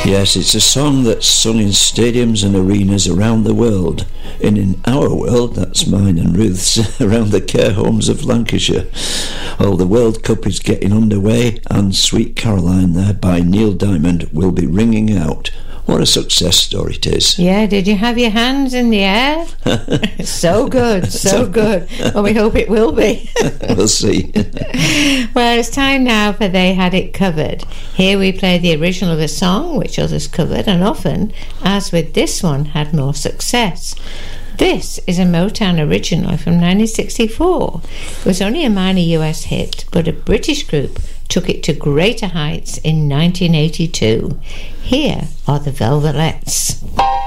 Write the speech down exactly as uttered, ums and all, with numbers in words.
Yes, it's a song that's sung in stadiums and arenas around the world. And in our world, that's mine and Ruth's, around the care homes of Lancashire. Well, the World Cup is getting underway, and Sweet Caroline there by Neil Diamond will be ringing out. What a success story it is. Yeah, did you have your hands in the air? So good, so good. Well, we hope it will be. We'll see. Well, it's time now for They Had It Covered. Here we play the original of a song which others covered, and often, as with this one, had more success. This is a Motown original from nineteen sixty-four. It was only a minor U S hit, but a British group took it to greater heights in nineteen eighty-two. Here are the Velvelettes.